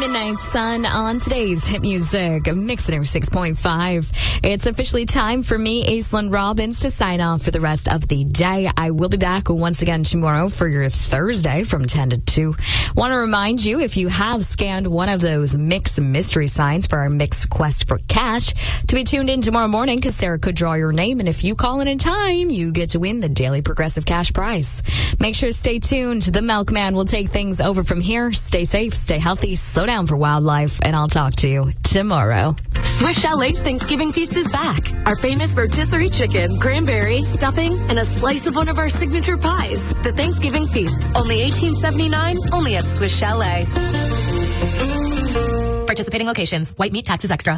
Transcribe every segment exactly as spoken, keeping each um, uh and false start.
Midnight Sun on today's Hit Music Mixer six point five. It's officially time for me, Aislinn Robbins, to sign off for the rest of the day. I will be back once again tomorrow for your Thursday from ten to two. Want to remind you, if you have scanned one of those Mix mystery signs for our Mix Quest for Cash, to be tuned in tomorrow morning because Sarah could draw your name, and if you call in in time, you get to win the daily Progressive Cash prize. Make sure to stay tuned. The Milkman will take things over from here. Stay safe, stay healthy, slow down for wildlife, and I'll talk to you tomorrow. Swiss Chalet's Thanksgiving Feast is back. Our famous rotisserie chicken, cranberry, stuffing, and a slice of one of our signature pies. The Thanksgiving Feast, only eighteen seventy-nine, only at Swiss Chalet. Participating locations. White meat taxes extra.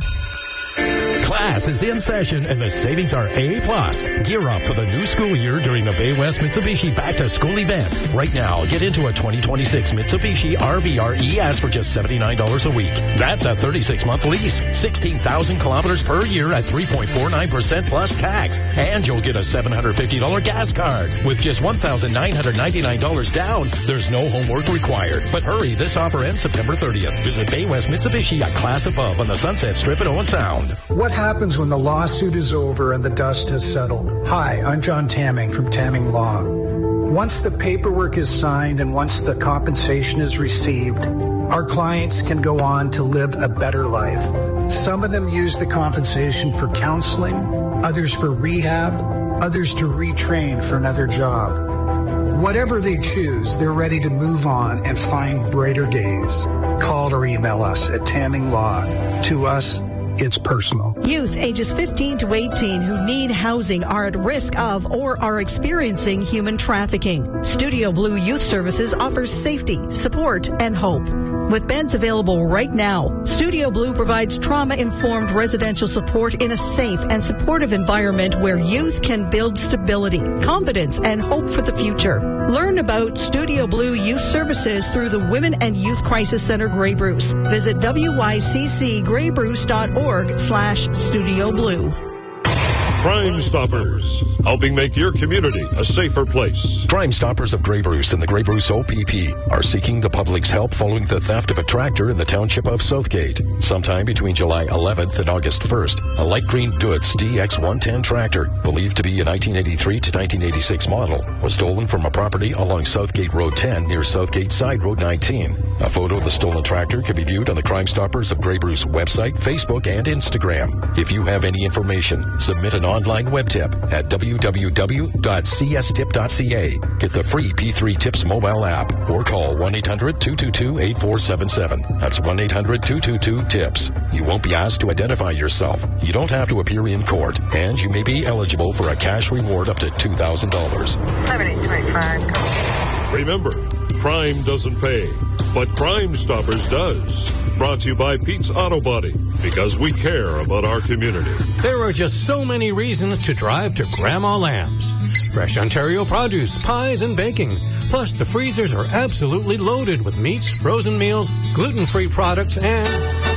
Class is in session and the savings are A plus. Gear up for the new school year during the Bay West Mitsubishi Back to School event. Right now, get into a twenty twenty-six Mitsubishi R V R E S for just seventy-nine dollars a week. That's a thirty-six month lease, sixteen thousand kilometers per year at three point four nine percent plus tax. And you'll get a seven hundred fifty dollars gas card. With just one thousand nine hundred ninety-nine dollars down, there's no homework required. But hurry, this offer ends September thirtieth. Visit Bay West Mitsubishi, a class above on the Sunset Strip at Owen Sound. What happens when the lawsuit is over and the dust has settled? Hi, I'm John Tamming from Tamming Law. Once the paperwork is signed and once the compensation is received, our clients can go on to live a better life. Some of them use the compensation for counseling, others for rehab, others to retrain for another job. Whatever they choose, they're ready to move on and find brighter days. Call or email us at Tamming Law. To us, it's personal. Youth ages fifteen to eighteen who need housing are at risk of or are experiencing human trafficking. Studio Blue Youth Services offers safety, support, and hope. With beds available right now, Studio Blue provides trauma-informed residential support in a safe and supportive environment where youth can build stability, confidence, and hope for the future. Learn about Studio Blue Youth Services through the Women and Youth Crisis Center Grey Bruce. Visit W Y C C grey bruce dot org slash Studio Blue. Crime Stoppers, helping make your community a safer place. Crime Stoppers of Grey Bruce and the Grey Bruce O P P are seeking the public's help following the theft of a tractor in the township of Southgate. Sometime between July eleventh and August first, a light green Dutz D X one ten tractor, believed to be a nineteen eighty-three to nineteen eighty-six model, was stolen from a property along Southgate Road ten near Southgate Side Road nineteen. A photo of the stolen tractor can be viewed on the Crime Stoppers of Grey Bruce website, Facebook, and Instagram. If you have any information, submit an online web tip at w w w dot c s tip dot c a. Get the free P three Tips mobile app or call one eight hundred two two two eight four seven seven. That's one eight hundred two two two TIPS. You won't be asked to identify yourself. You don't have to appear in court, and you may be eligible for a cash reward up to two thousand dollars. seven eight two eight five. Remember, crime doesn't pay, but Crime Stoppers does. Brought to you by Pete's Auto Body, because we care about our community. There are just so many reasons to drive to Grandma Lamb's. Fresh Ontario produce, pies, and baking. Plus, the freezers are absolutely loaded with meats, frozen meals, gluten-free products, and...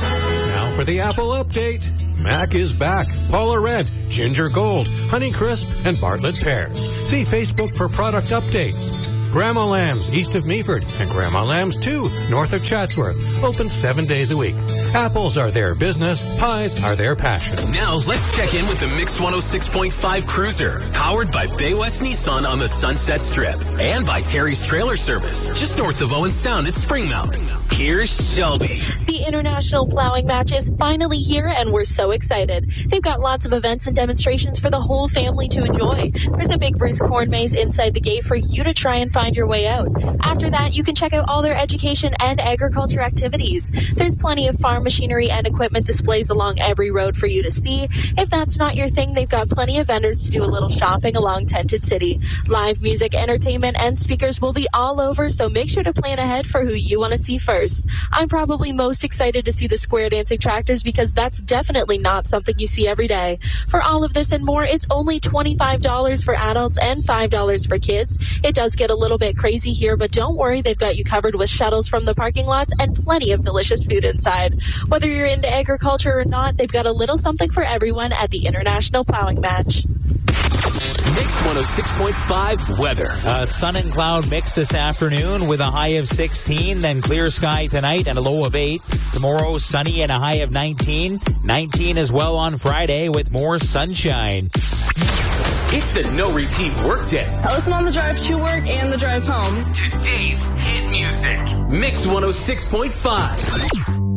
Now for the Apple update. Mac is back. Paula Red, Ginger Gold, Honey Crisp, and Bartlett Pears. See Facebook for product updates. Grandma Lamb's, east of Meaford, and Grandma Lamb's two, north of Chatsworth. Open seven days a week. Apples are their business. Pies are their passion. Now let's check in with the Mix one oh six point five Cruiser, powered by Bay West Nissan on the Sunset Strip, and by Terry's Trailer Service, just north of Owen Sound at Springmount. Here's Shelby. The International Plowing Match is finally here, and we're so excited. They've got lots of events and demonstrations for the whole family to enjoy. There's a big Bruce corn maze inside the gate for you to try and find your way out. After that, you can check out all their education and agriculture activities. There's plenty of farm machinery and equipment displays along every road for you to see. If that's not your thing, they've got plenty of vendors to do a little shopping along Tented City. Live music, entertainment, and speakers will be all over, so make sure to plan ahead for who you want to see first. I'm probably most excited to see the square dancing tractors because that's definitely not something you see every day. For all of this and more, it's only twenty-five dollars for adults and five dollars for kids. It does get a little bit crazy here, but don't worry, they've got you covered with shuttles from the parking lots and plenty of delicious food inside. Whether you're into agriculture or not, they've got a little something for everyone at the International Plowing Match. Mix one oh six point five weather. Uh, sun and cloud mix this afternoon with a high of sixteen, then clear sky tonight and a low of eight. Tomorrow, sunny and a high of nineteen. nineteen as well on Friday with more sunshine. It's the no repeat workday. I listen on the drive to work and the drive home. Today's hit music. Mix one oh six point five.